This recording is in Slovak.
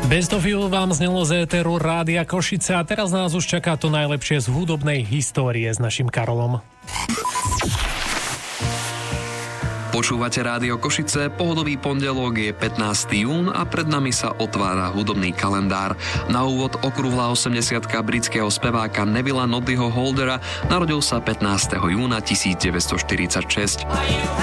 Best of You vám znelo z éteru Rádia Košice a teraz nás už čaká to najlepšie z hudobnej histórie s našim Karolom. Počúvate Rádio Košice, pohodový pondelok je 15. jún a pred nami sa otvára hudobný kalendár. Na úvod okrúhla 80-ka britského speváka Nevilla Noddyho Holdera, narodil sa 15. júna 1946.